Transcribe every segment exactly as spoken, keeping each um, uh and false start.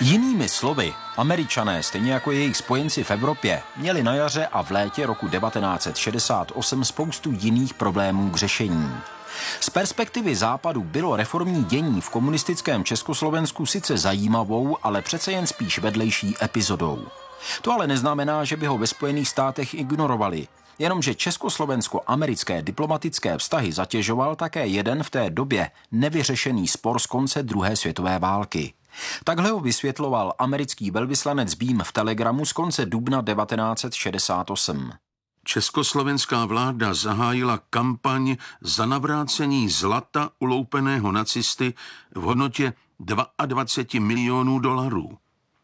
Jinými slovy, Američané, stejně jako jejich spojenci v Evropě, měli na jaře a v létě roku devatenáct set šedesát osm spoustu jiných problémů k řešení. Z perspektivy Západu bylo reformní dění v komunistickém Československu sice zajímavou, ale přece jen spíš vedlejší epizodou. To ale neznamená, že by ho ve Spojených státech ignorovali. Jenomže československo-americké diplomatické vztahy zatěžoval také jeden v té době nevyřešený spor z konce druhé světové války. Takhle ho vysvětloval americký velvyslanec Beam v telegramu z konce dubna devatenáct set šedesát osm. Československá vláda zahájila kampaň za navrácení zlata uloupeného nacisty v hodnotě dvacet dva milionů dolarů.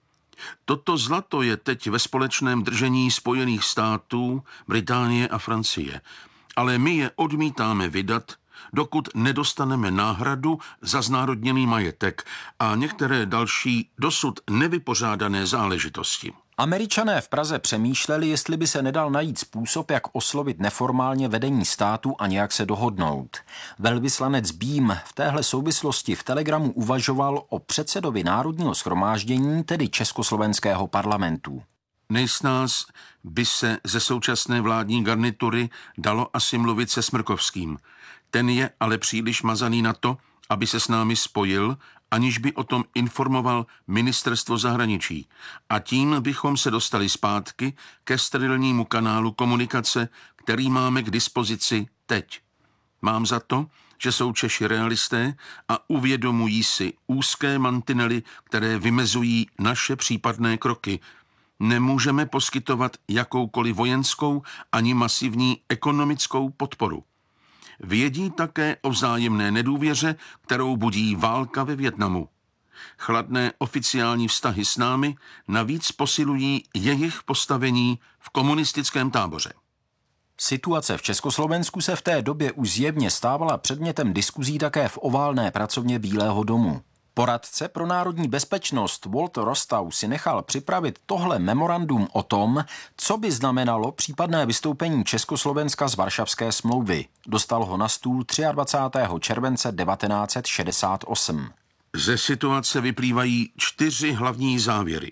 Toto zlato je teď ve společném držení Spojených států, Británie a Francie, ale my je odmítáme vydat, dokud nedostaneme náhradu za znárodněný majetek a některé další dosud nevypořádané záležitosti. Američané v Praze přemýšleli, jestli by se nedal najít způsob, jak oslovit neformálně vedení státu a nějak se dohodnout. Velvyslanec Beam v téhle souvislosti v telegramu uvažoval o předsedovi Národního shromáždění, tedy Československého parlamentu. Nejsnáz by se ze současné vládní garnitury dalo asi mluvit se Smrkovským. Ten je ale příliš mazaný na to, aby se s námi spojil, aniž by o tom informoval ministerstvo zahraničí. A tím bychom se dostali zpátky ke sterilnímu kanálu komunikace, který máme k dispozici teď. Mám za to, že jsou Češi realisté a uvědomují si úzké mantinely, které vymezují naše případné kroky. Nemůžeme poskytovat jakoukoliv vojenskou ani masivní ekonomickou podporu. Vědí také o vzájemné nedůvěře, kterou budí válka ve Vietnamu. Chladné oficiální vztahy s námi navíc posilují jejich postavení v komunistickém táboře. Situace v Československu se v té době už zjevně stávala předmětem diskuzí také v oválné pracovně Bílého domu. Poradce pro národní bezpečnost Walter Rostow si nechal připravit tohle memorandum o tom, co by znamenalo případné vystoupení Československa z Varšavské smlouvy. Dostal ho na stůl dvacátého třetího července devatenáct set šedesát osm. Ze situace vyplývají čtyři hlavní závěry.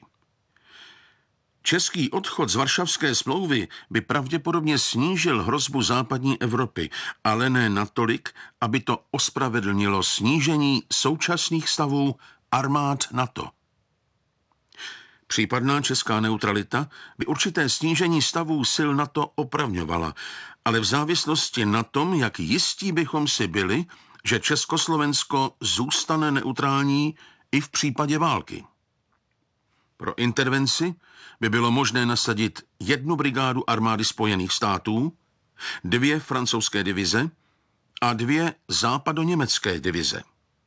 Český odchod z Varšavské smlouvy by pravděpodobně snížil hrozbu západní Evropy, ale ne natolik, aby to ospravedlnilo snížení současných stavů armád NATO. Případná česká neutralita by určité snížení stavů sil NATO opravňovala, ale v závislosti na tom, jak jistí bychom si byli, že Československo zůstane neutrální i v případě války. Pro intervenci by bylo možné nasadit jednu brigádu armády Spojených států, dvě francouzské divize a dvě západoněmecké divize.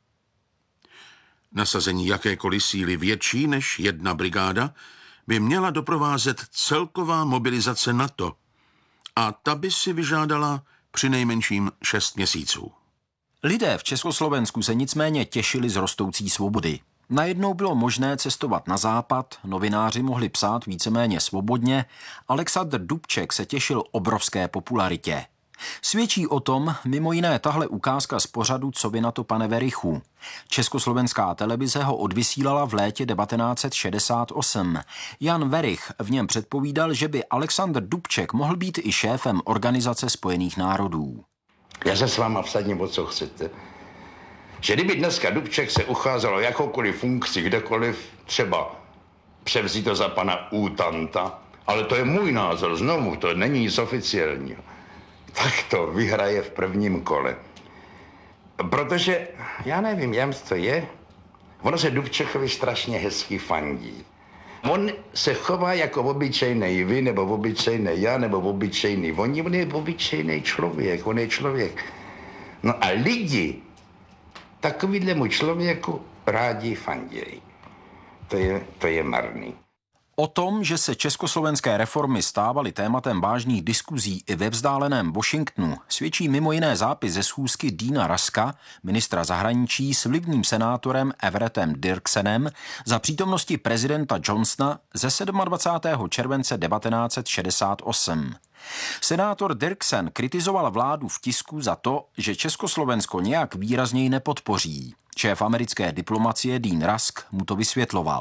Nasazení jakékoliv síly větší než jedna brigáda by měla doprovázet celková mobilizace NATO a ta by si vyžádala přinejmenším šest měsíců. Lidé v Československu se nicméně těšili z rostoucí svobody. Najednou bylo možné cestovat na západ, novináři mohli psát víceméně svobodně, Alexandr Dubček se těšil obrovské popularitě. Svědčí o tom mimo jiné tahle ukázka z pořadu Co vy na to, pane Verichu. Československá televize ho odvysílala v létě devatenáct set šedesát osm. Jan Werich v něm předpovídal, že by Alexandr Dubček mohl být i šéfem Organizace spojených národů. Já se s váma vsadím, o co chcete. Že kdyby dneska Dubček se ucházel o jakoukoliv funkci, kdekoliv, třeba převzít to za pana Útanta, ale to je můj názor, znovu, to není nic oficiálního, tak to vyhraje v prvním kole. Protože, já nevím, jak to je, ono se Dubčekovi strašně hezky fandí. On se chová jako obyčejnej vy, nebo obyčejnej já, nebo obyčejný oni, on je obyčejný člověk, on je člověk. No a lidi takovýhlemu člověku rádi fandějí. To je, to je marný. O tom, že se československé reformy stávaly tématem vážných diskuzí i ve vzdáleném Washingtonu, svědčí mimo jiné zápis ze schůzky Deana Ruska, ministra zahraničí, s vlivným senátorem Everettem Dirksenem za přítomnosti prezidenta Johnsona ze dvacátého sedmého července devatenáct set šedesát osm. Senátor Dirksen kritizoval vládu v tisku za to, že Československo nějak výrazněji nepodpoří. Šéf americké diplomacie Dean Rusk mu to vysvětloval.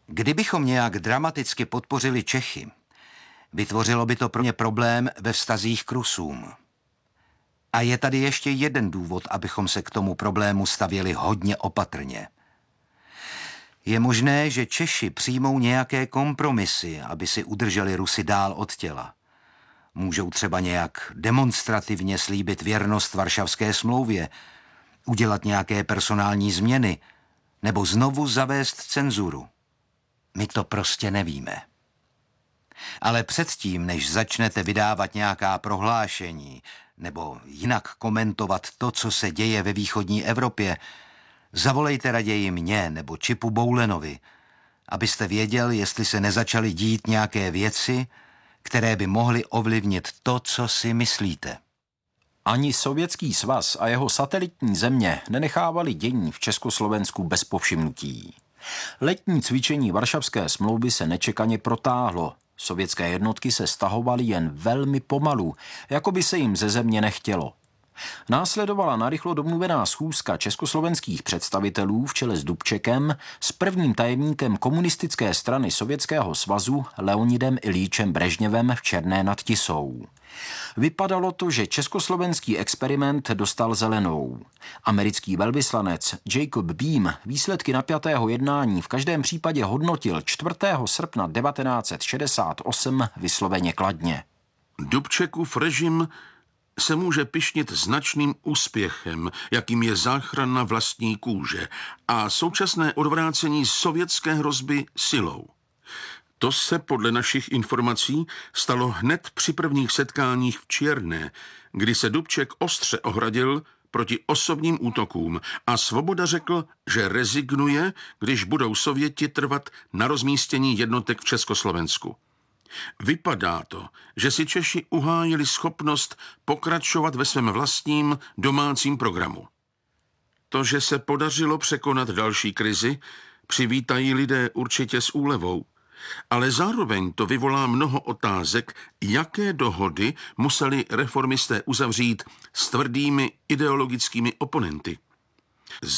Kdybychom nějak dramaticky podpořili Čechy, vytvořilo by to pro ně problém ve vztazích k Rusům. A je tady ještě jeden důvod, abychom se k tomu problému stavěli hodně opatrně. Je možné, že Češi přijmou nějaké kompromisy, aby si udrželi Rusy dál od těla. Můžou třeba nějak demonstrativně slíbit věrnost Varšavské smlouvě, udělat nějaké personální změny nebo znovu zavést cenzuru. My to prostě nevíme. Ale předtím, než začnete vydávat nějaká prohlášení nebo jinak komentovat to, co se děje ve východní Evropě, zavolejte raději mě nebo Čipu Boulenovi, abyste věděl, jestli se nezačaly dít nějaké věci, které by mohly ovlivnit to, co si myslíte. Ani Sovětský svaz a jeho satelitní země nenechávali dění v Československu bez povšimnutí. Letní cvičení Varšavské smlouvy se nečekaně protáhlo. Sovětské jednotky se stahovaly jen velmi pomalu, jako by se jim ze země nechtělo. Následovala narychlo domluvená schůzka československých představitelů v čele s Dubčekem s prvním tajemníkem komunistické strany Sovětského svazu Leonidem Iljičem Brežněvem v Černé nad Tisou. Vypadalo to, že československý experiment dostal zelenou. Americký velvyslanec Jacob Beam výsledky napjatého jednání v každém případě hodnotil čtvrtého srpna devatenáct set šedesát osm vysloveně kladně. Dubčekův režim se může pyšnit značným úspěchem, jakým je záchrana vlastní kůže a současné odvrácení sovětské hrozby silou. To se podle našich informací stalo hned při prvních setkáních v Čierné, kdy se Dubček ostře ohradil proti osobním útokům a Svoboda řekl, že rezignuje, když budou Sověti trvat na rozmístění jednotek v Československu. Vypadá to, že si Češi uhájili schopnost pokračovat ve svém vlastním domácím programu. To, že se podařilo překonat další krizi, přivítají lidé určitě s úlevou, ale zároveň to vyvolá mnoho otázek, jaké dohody museli reformisté uzavřít s tvrdými ideologickými oponenty.